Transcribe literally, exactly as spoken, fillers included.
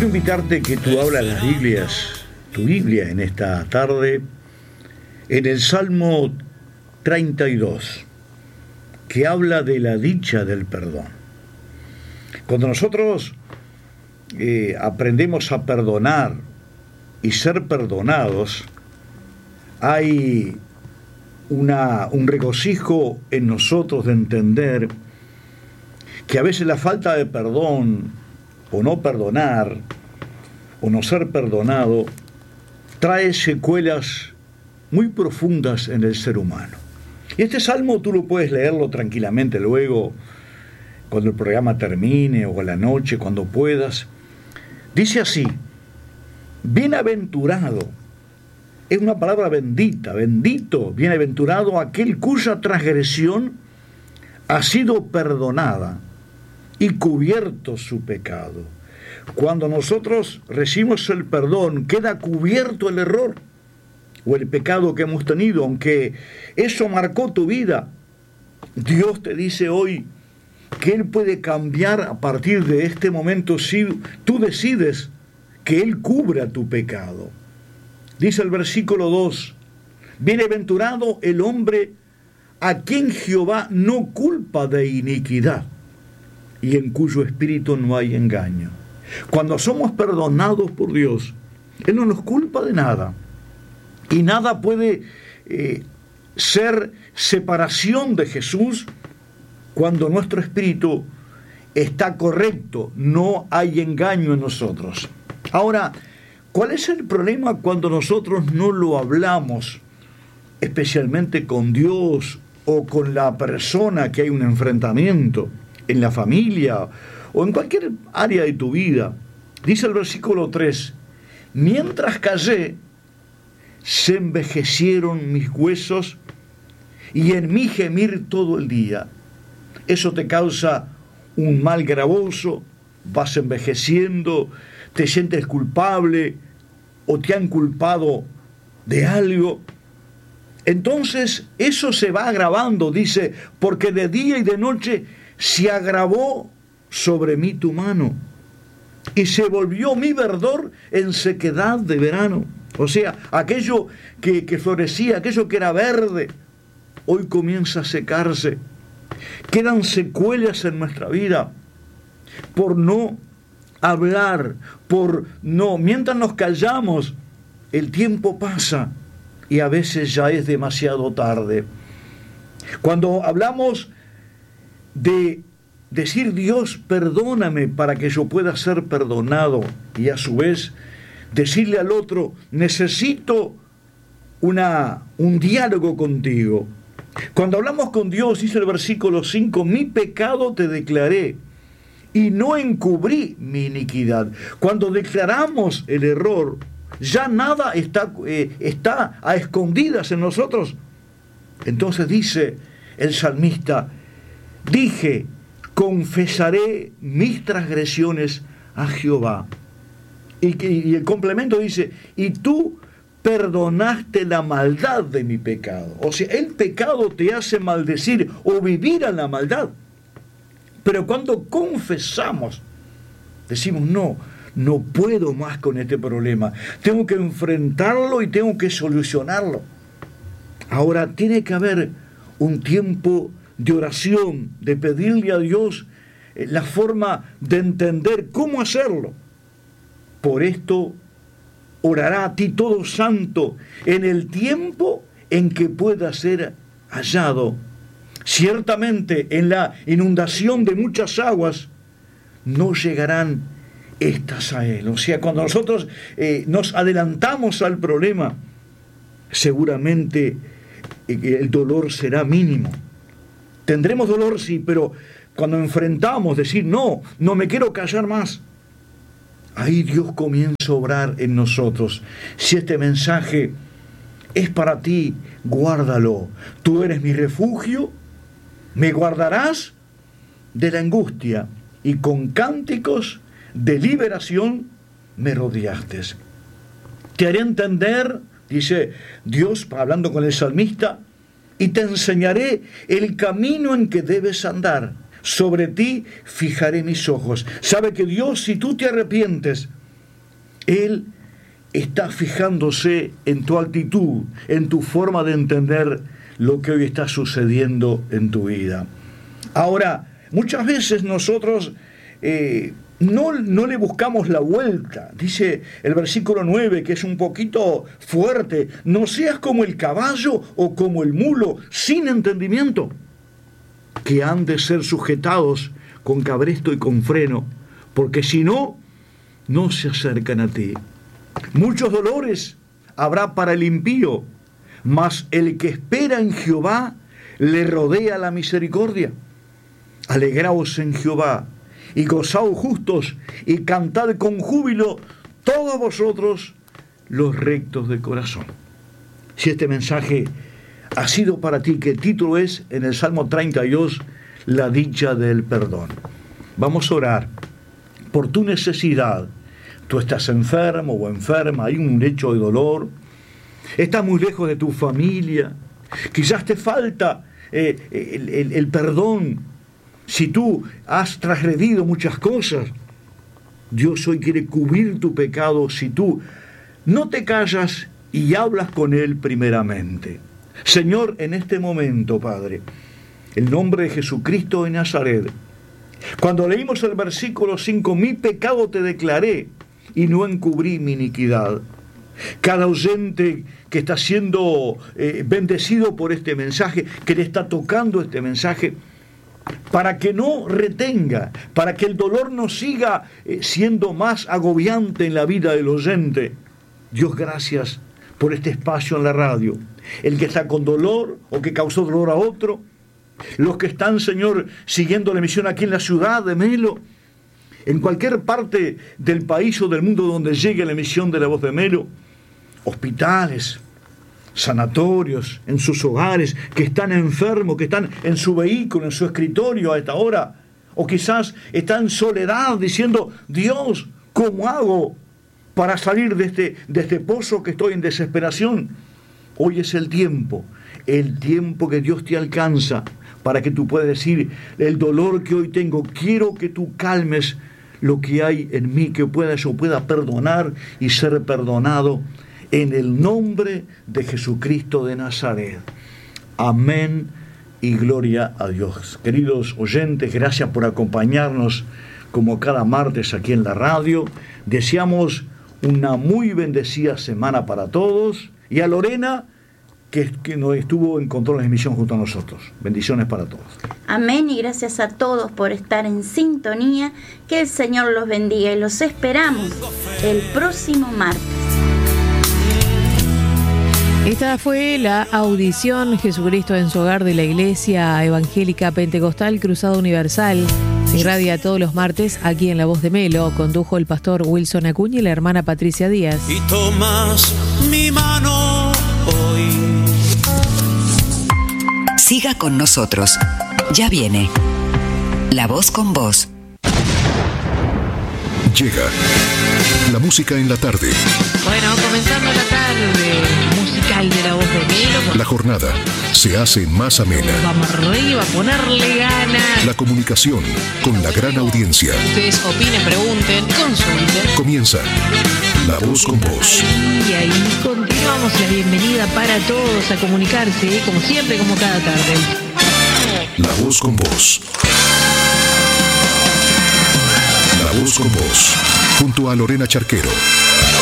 Quiero invitarte que tú abras las Biblias, tu Biblia en esta tarde, en el Salmo treinta y dos, que habla de la dicha del perdón. Cuando nosotros eh, aprendemos a perdonar y ser perdonados, hay una, un regocijo en nosotros de entender que a veces la falta de perdón, o no perdonar, o no ser perdonado, trae secuelas muy profundas en el ser humano. Y este salmo tú lo puedes leerlo tranquilamente luego, cuando el programa termine, o a la noche, cuando puedas. Dice así: bienaventurado, es una palabra bendita, bendito, bienaventurado aquel cuya transgresión ha sido perdonada y cubierto su pecado. Cuando nosotros recibimos el perdón, queda cubierto el error o el pecado que hemos tenido, aunque eso marcó tu vida. Dios te dice hoy que Él puede cambiar a partir de este momento si tú decides que Él cubra tu pecado. Dice el versículo dos: bienaventurado el hombre a quien Jehová no culpa de iniquidad y en cuyo espíritu no hay engaño. Cuando somos perdonados por Dios, Él no nos culpa de nada. Y nada puede eh, ser separación de Jesús cuando nuestro espíritu está correcto, no hay engaño en nosotros. Ahora, ¿cuál es el problema cuando nosotros no lo hablamos, especialmente con Dios o con la persona que hay un enfrentamiento en la familia o en cualquier área de tu vida? Dice el versículo tres: mientras callé, se envejecieron mis huesos y en mí gemir todo el día. Eso te causa un mal gravoso, vas envejeciendo, te sientes culpable o te han culpado de algo. Entonces eso se va agravando, dice, porque de día y de noche se agravó sobre mí tu mano y se volvió mi verdor en sequedad de verano. O sea, aquello que, que florecía, aquello que era verde, hoy comienza a secarse. Quedan secuelas en nuestra vida por no hablar, por no, mientras nos callamos, el tiempo pasa y a veces ya es demasiado tarde. Cuando hablamos de decir: Dios, perdóname para que yo pueda ser perdonado, y a su vez decirle al otro: necesito una, un diálogo contigo. Cuando hablamos con Dios, dice el versículo cinco: mi pecado te declaré y no encubrí mi iniquidad. Cuando declaramos el error, ya nada está, eh, está a escondidas en nosotros. Entonces dice el salmista: dije, confesaré mis transgresiones a Jehová. Y, y, y el complemento dice: y tú perdonaste la maldad de mi pecado. O sea, el pecado te hace maldecir o vivir en la maldad. Pero cuando confesamos, decimos: no, no puedo más con este problema. Tengo que enfrentarlo y tengo que solucionarlo. Ahora tiene que haber un tiempo de oración, de pedirle a Dios la forma de entender cómo hacerlo. Por esto orará a ti todo santo en el tiempo en que pueda ser hallado. Ciertamente en la inundación de muchas aguas no llegarán estas a él. O sea, cuando nosotros eh, nos adelantamos al problema, seguramente eh, el dolor será mínimo. Tendremos dolor, sí, pero cuando enfrentamos, decir: no, no me quiero callar más, ahí Dios comienza a obrar en nosotros. Si este mensaje es para ti, guárdalo. Tú eres mi refugio, me guardarás de la angustia, y con cánticos de liberación me rodeaste. Te haré entender, dice Dios hablando con el salmista, y te enseñaré el camino en que debes andar. Sobre ti fijaré mis ojos. Sabe que Dios, si tú te arrepientes, Él está fijándose en tu actitud, en tu forma de entender lo que hoy está sucediendo en tu vida. Ahora, muchas veces nosotros eh, no, no le buscamos la vuelta. Dice el versículo nueve, que es un poquito fuerte: no seas como el caballo o como el mulo, sin entendimiento, que han de ser sujetados con cabresto y con freno, porque si no, no se acercan a ti. Muchos dolores habrá para el impío, mas el que espera en Jehová le rodea la misericordia. Alegraos en Jehová y gozaos justos y cantad con júbilo todos vosotros los rectos de corazón. Si este mensaje ha sido para ti, ¿qué título es? En el Salmo treinta y dos, la dicha del perdón. Vamos a orar por tu necesidad. Tú estás enfermo o enferma, hay un hecho de dolor, estás muy lejos de tu familia, quizás te falta eh, el, el, el perdón. Si tú has transgredido muchas cosas, Dios hoy quiere cubrir tu pecado si tú no te callas y hablas con Él primeramente. Señor, en este momento, Padre, en nombre de Jesucristo de Nazaret, cuando leímos el versículo cinco, mi pecado te declaré y no encubrí mi iniquidad. Cada oyente que está siendo eh, bendecido por este mensaje, que le está tocando este mensaje, para que no retenga, para que el dolor no siga eh, siendo más agobiante en la vida del oyente. Dios, gracias por este espacio en la radio. El que está con dolor o que causó dolor a otro, los que están, Señor, siguiendo la emisión aquí en la ciudad de Melo, en cualquier parte del país o del mundo donde llegue la emisión de La Voz de Melo, hospitales, sanatorios, en sus hogares, que están enfermos, que están en su vehículo, en su escritorio a esta hora, o quizás están en soledad diciendo: Dios, ¿cómo hago para salir de este, de este pozo que estoy en desesperación? Hoy es el tiempo, el tiempo que Dios te alcanza para que tú puedas decir: el dolor que hoy tengo, quiero que tú calmes lo que hay en mí, que pueda, yo pueda perdonar y ser perdonado en el nombre de Jesucristo de Nazaret. Amén y gloria a Dios. Queridos oyentes, gracias por acompañarnos como cada martes aquí en la radio. Deseamos una muy bendecida semana para todos, y a Lorena, que, que nos estuvo en control de emisión junto a nosotros. Bendiciones para todos. Amén, y gracias a todos por estar en sintonía. Que el Señor los bendiga y los esperamos el próximo martes. Esta fue la audición Jesucristo en su hogar de la Iglesia Evangélica Pentecostal Cruzada Universal. Se irradia todos los martes aquí en La Voz de Melo. Condujo el pastor Wilson Acuña y la hermana Patricia Díaz. Y tomas mi mano hoy. Siga con nosotros. Ya viene La Voz con Vos. Llega la música en la tarde. Bueno, comenzando la tarde musical de La Voz de Melo. La jornada se hace más amena. Vamos arriba, a ponerle ganas. La comunicación con la gran audiencia. Ustedes opinen, pregunten, consulten. Comienza La Voz con Vos. Y ahí continuamos la bienvenida para todos a comunicarse, como siempre, como cada tarde. La Voz con Vos. La Voz con Vos. Junto a Lorena Charquero.